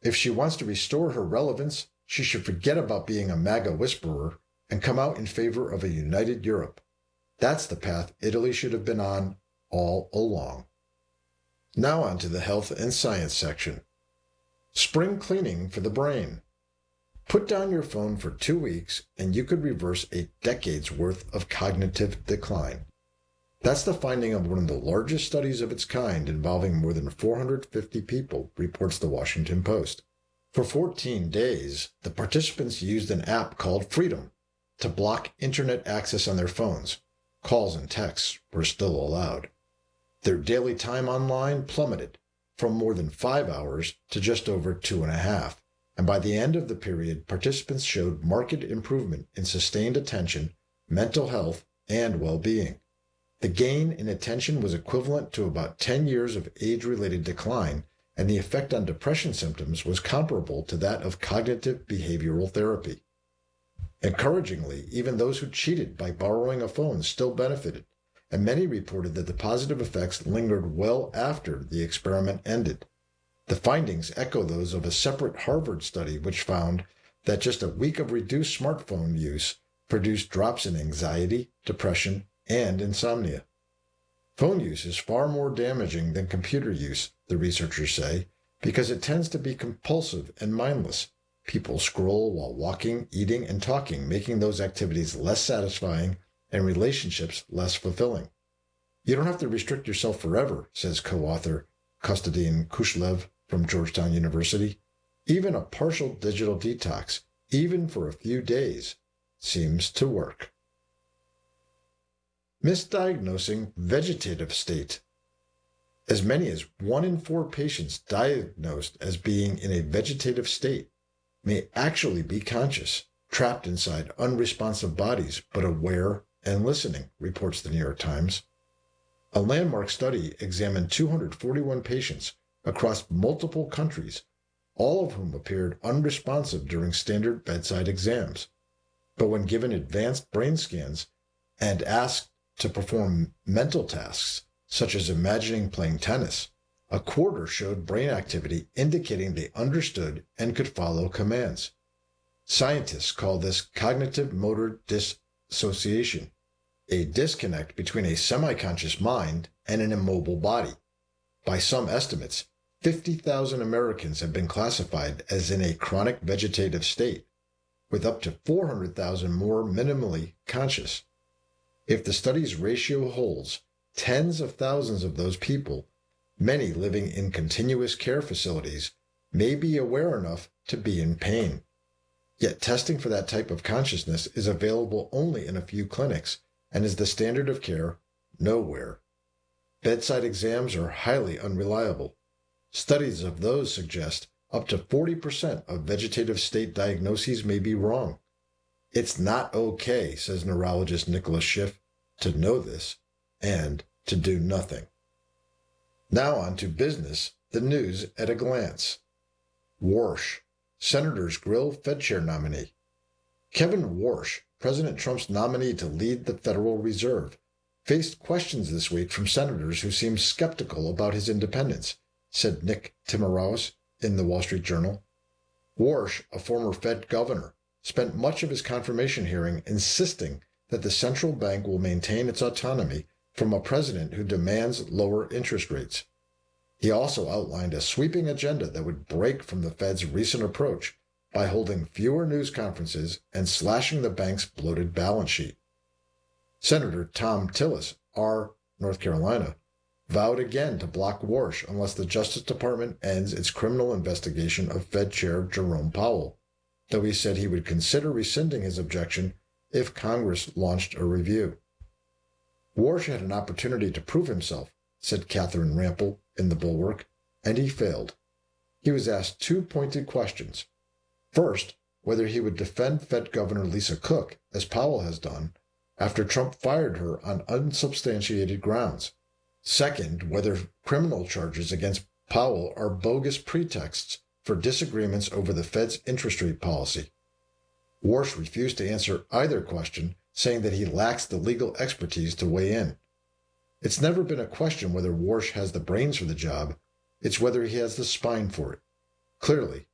If she wants to restore her relevance, she should forget about being a MAGA whisperer and come out in favor of a united Europe. That's the path Italy should have been on all along. Now on to the health and science section. Spring cleaning for the brain. Put down your phone for 2 weeks and you could reverse a decade's worth of cognitive decline. That's the finding of one of the largest studies of its kind involving more than 450 people, reports the Washington Post. For 14 days, the participants used an app called Freedom to block internet access on their phones. Calls and texts were still allowed. Their daily time online plummeted from more than 5 hours to just over 2.5. And by the end of the period, participants showed marked improvement in sustained attention, mental health, and well-being. The gain in attention was equivalent to about 10 years of age-related decline, and the effect on depression symptoms was comparable to that of cognitive behavioral therapy. Encouragingly, even those who cheated by borrowing a phone still benefited, and many reported that the positive effects lingered well after the experiment ended. The findings echo those of a separate Harvard study which found that just a week of reduced smartphone use produced drops in anxiety, depression, and insomnia. Phone use is far more damaging than computer use, the researchers say, because it tends to be compulsive and mindless. People scroll while walking, eating, and talking, making those activities less satisfying and relationships less fulfilling. You don't have to restrict yourself forever, says co-author Kostadin Kushlev from Georgetown University. Even a partial digital detox, even for a few days, seems to work. Misdiagnosing vegetative state. As many as 1 in 4 patients diagnosed as being in a vegetative state may actually be conscious, trapped inside unresponsive bodies, but aware and listening, reports the New York Times. A landmark study examined 241 patients across multiple countries, all of whom appeared unresponsive during standard bedside exams. But when given advanced brain scans and asked to perform mental tasks, such as imagining playing tennis, a quarter showed brain activity indicating they understood and could follow commands. Scientists call this cognitive motor dissociation, a disconnect between a semi-conscious mind and an immobile body. By some estimates, 50,000 Americans have been classified as in a chronic vegetative state, with up to 400,000 more minimally conscious. If the study's ratio holds, tens of thousands of those people, many living in continuous care facilities, may be aware enough to be in pain. Yet testing for that type of consciousness is available only in a few clinics and is the standard of care nowhere. Bedside exams are highly unreliable. Studies of those suggest up to 40% of vegetative state diagnoses may be wrong. It's not okay, says neurologist Nicholas Schiff, to know this and to do nothing. Now on to business, the news at a glance. Warsh, senators grill Fed chair nominee. Kevin Warsh, President Trump's nominee to lead the Federal Reserve, faced questions this week from senators who seemed skeptical about his independence, said Nick Timiraos in the Wall Street Journal. Warsh, a former Fed governor, spent much of his confirmation hearing insisting that the central bank will maintain its autonomy from a president who demands lower interest rates. He also outlined a sweeping agenda that would break from the Fed's recent approach by holding fewer news conferences and slashing the bank's bloated balance sheet. Senator Tom Tillis, R., North Carolina, vowed again to block Warsh unless the Justice Department ends its criminal investigation of Fed Chair Jerome Powell, though he said he would consider rescinding his objection if Congress launched a review. Warsh had an opportunity to prove himself, said Catherine Rampell in The Bulwark, and he failed. He was asked 2 pointed questions. First, whether he would defend Fed Governor Lisa Cook, as Powell has done, after Trump fired her on unsubstantiated grounds. Second, whether criminal charges against Powell are bogus pretexts for disagreements over the Fed's interest rate policy. Warsh refused to answer either question, saying that he lacks the legal expertise to weigh in. It's never been a question whether Warsh has the brains for the job, it's whether he has the spine for it. Clearly,